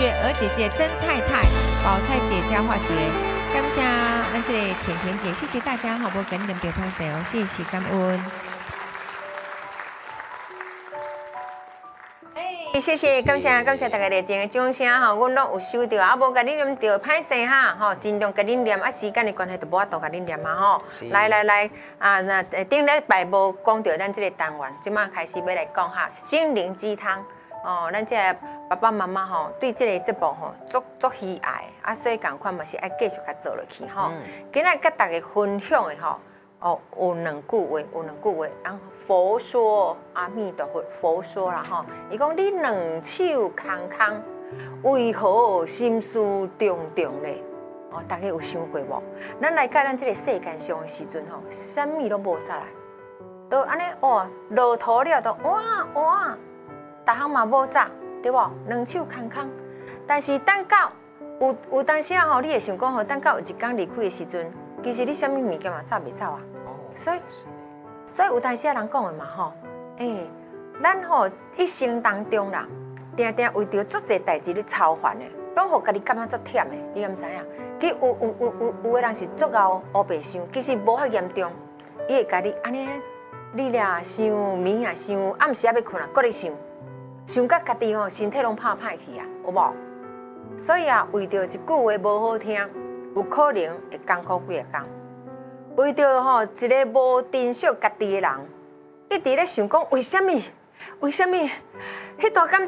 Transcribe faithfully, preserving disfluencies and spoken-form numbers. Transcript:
雪儿姐姐、曾太太、宝菜姐、嘉化姐，感谢咱这个甜甜姐，谢谢大家好，无跟你们别拍谁哦，谢谢感恩。哎，谢谢，感谢感谢大家热情的掌声哈，我拢有收到，啊，无甲你念到歹势哈，吼，尽量甲你念，啊，时间的关系就无法度甲你念嘛吼。来来来，啊，那顶礼拜无讲到咱这个单元，即马开始要来讲哈，心灵鸡汤哦，咱这个爸爸妈妈吼，对这个节目吼，足足喜爱，啊，所以共款嘛是爱继续甲做落去吼。今仔甲大家分享的吼。哦，有两句话，有两句话，人佛说阿弥陀佛，佛说啦吼，伊讲你两手空空，为何心事重重咧？哦，大家有想过无？咱来到咱这个世界上的时阵吼，啥物都无再来，都安尼哦，落土了都哇哇，逐项嘛无再，对无？两手空空，但是等到有有当时啊吼，你会想讲吼，等到有一天离开的时阵，其实你啥物物件嘛走袂走啊？所以，所以有当时人讲的嘛吼，诶、欸，咱吼一生当中啦，定定为着足侪代志咧操烦的，拢互家己感觉足忝的，你敢知影？其实有有有有有的人是足熬乌白想，其实无遐严重，伊会家己安尼，你俩想暝啊想，暗时啊要困啊，搁咧想，想到家己吼身体拢怕歹去啊，有无？所以啊，为着一句话无好听，有可能会艰苦几个工。为着吼一个无珍惜家己的人，一直咧想讲为什么？为什么？迄段感